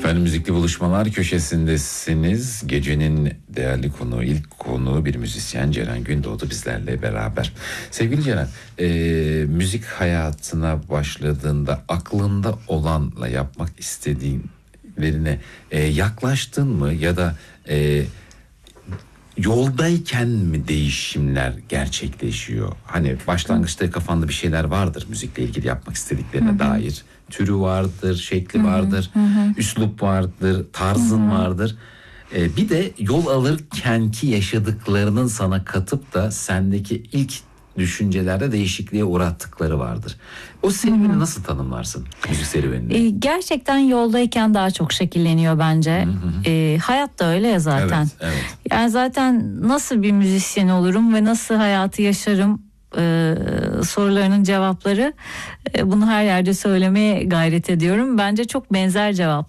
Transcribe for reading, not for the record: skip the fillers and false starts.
Efendim, Müzikli Buluşmalar köşesindesiniz. Gecenin değerli konuğu, ilk konuğu bir müzisyen Ceren Gündoğdu bizlerle beraber. Sevgili Ceren, müzik hayatına başladığında aklında olanla yapmak istediğinlerine yaklaştın mı? Ya da yoldayken mi değişimler gerçekleşiyor? Hani başlangıçta kafanda bir şeyler vardır müzikle ilgili yapmak istediklerine dair. Türü vardır, şekli vardır, üslup vardır, tarzın vardır. Bir de yol alırkenki yaşadıklarının sana katıp da sendeki ilk düşüncelerde değişikliğe uğrattıkları vardır. O serüveni nasıl tanımlarsın, müzik serüvenini? Gerçekten yoldayken daha çok şekilleniyor bence. Hayat da öyle ya zaten. Evet, evet. Yani zaten nasıl bir müzisyen olurum ve nasıl hayatı yaşarım sorularının cevapları, bunu her yerde söylemeye gayret ediyorum. Bence çok benzer cevap.